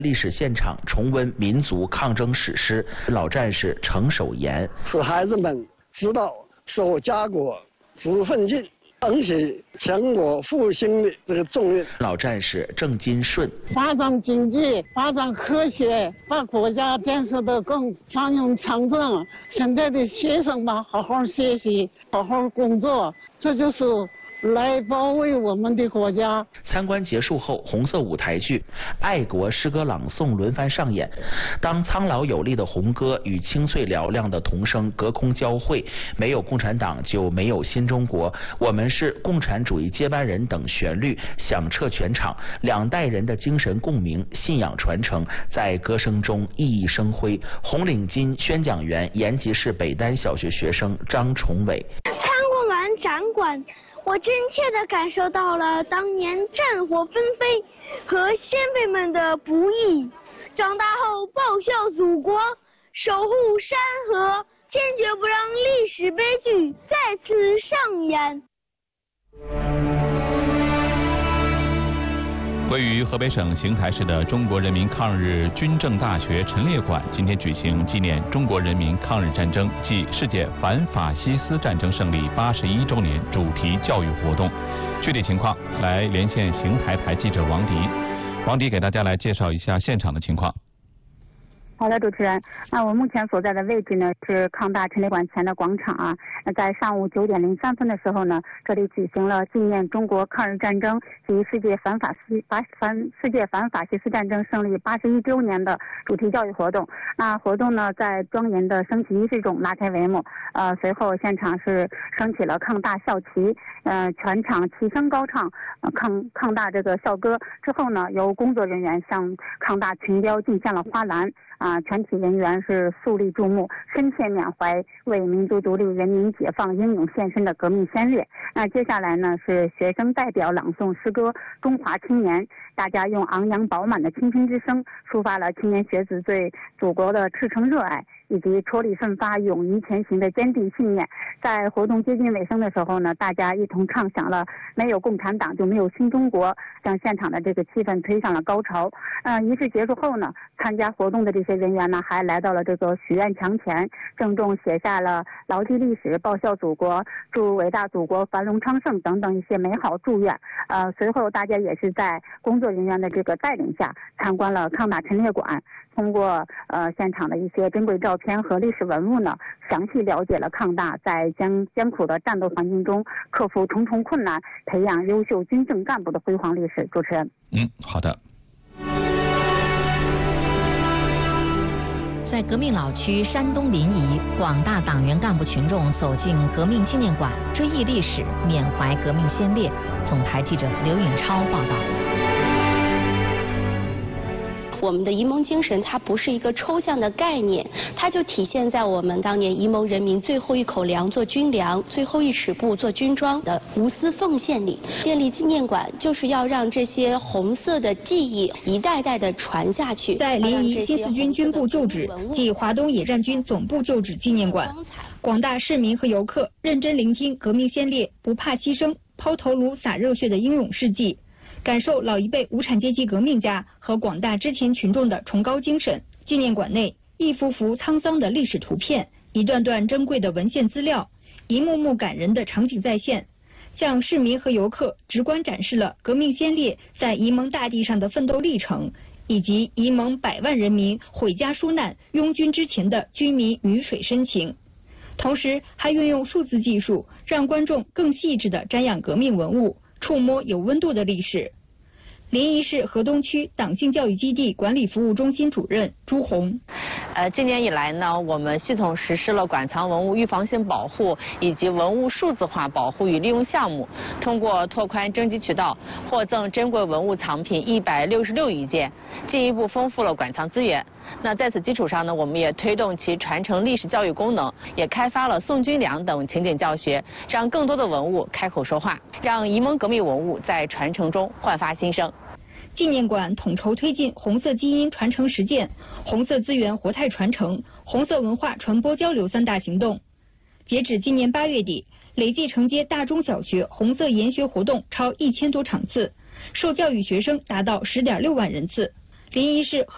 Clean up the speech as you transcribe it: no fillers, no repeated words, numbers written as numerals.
历史现场重温民族抗争史诗，老战士程守言使孩子们知道守家国、知奋进，扛起强国复兴的这个重任。 老战士郑金顺发展经济，发展科学，把国家建设得更繁荣强盛。现在的学生们好好学习，好好工作，这就是来保卫我们的国家。 参观结束后，红色舞台剧、爱国诗歌朗诵轮番上演。当苍老有力的红歌与清脆嘹亮的童声隔空交汇，没有共产党就没有新中国，我们是共产主义接班人等旋律响彻全场，两代人的精神共鸣、信仰传承在歌声中熠熠生辉。红领巾宣讲员延吉市北丹小学学生张崇伟参观完展馆，我真切地感受到了当年战火纷飞和先辈们的不易。长大后报效祖国，守护山河，坚决不让历史悲剧再次上演。 位于河北省邢台市的中国人民抗日军政大学陈列馆今天举行纪念中国人民抗日战争暨世界反法西斯战争胜利81周年主题教育活动。具体情况，来连线邢台台记者王迪。王迪给大家来介绍一下现场的情况。 好的，主持人，我目前所在的位置呢是抗大陈列馆前的广场啊。在上午9点03分的时候呢，这里举行了纪念中国抗日战争及世界反法西斯战争胜利81周年的主题教育活动。那活动呢，在庄严的升旗仪式中拉开帷幕。随后现场是升起了抗大校旗，全场齐声高唱抗大这个校歌。之后呢，由工作人员向抗大群雕敬献了花篮。全体人员是肃立注目，深切缅怀为民族独立、人民解放英勇献身的革命先烈。那接下来呢，是学生代表朗诵诗歌《中华青年》，大家用昂扬饱满的青春之声，抒发了青年学子对祖国的赤诚热爱，以及踔厉奋发、勇于前行的坚定信念。在活动接近尾声的时候呢，大家一同唱响了“没有共产党就没有新中国”，将现场的这个气氛推上了高潮。仪式结束后呢，参加活动的这些人员呢，还来到了这个许愿墙前，郑重写下了牢记历史、报效祖国、祝伟大祖国繁荣昌盛等等一些美好祝愿。随后大家也是在工作人员的这个带领下，参观了抗大陈列馆。通过现场的一些珍贵照片和历史文物呢，详细了解了抗大在艰苦的战斗环境中克服重重困难，培养优秀军政干部的辉煌历史。主持人， 好的。 在革命老区山东临沂，广大党员干部群众走进革命纪念馆，追忆历史，缅怀革命先烈。总台记者刘颖超报道。 我们的沂蒙精神，它不是一个抽象的概念，它就体现在我们当年沂蒙人民最后一口粮做军粮，最后一尺布做军装的无私奉献里。建立纪念馆就是要让这些红色的记忆一代代的传下去。 在临沂新四军军部旧址暨华东野战军总部旧址纪念馆，广大市民和游客认真聆听革命先烈不怕牺牲、抛头颅洒热血的英勇事迹，感受老一辈无产阶级革命家和广大知情群众的崇高精神。纪念馆内一幅幅沧桑的历史图片，一段段珍贵的文献资料，一幕幕感人的场景再现，向市民和游客直观展示了革命先烈在沂蒙大地上的奋斗历程，以及沂蒙100万人民毁家纾难、拥军之前的军民鱼水深情。同时还运用数字技术，让观众更细致地瞻仰革命文物，触摸有温度的历史。临沂市河东区党性教育基地管理服务中心主任朱红。 今年以来呢，我们系统实施了馆藏文物预防性保护以及文物数字化保护与利用项目，通过拓宽征集渠道，获赠珍贵文物藏品166余件，进一步丰富了馆藏资源。那在此基础上呢，我们也推动其传承历史教育功能，也开发了送军粮等情景教学，让更多的文物开口说话，让沂蒙革命文物在传承中焕发新生。 纪念馆统筹推进红色基因传承实践、红色资源活态传承、红色文化传播交流3大行动。截止今年8月底，累计承接大中小学红色研学活动超1000多场次，受教育学生达到10.6万人次。临沂市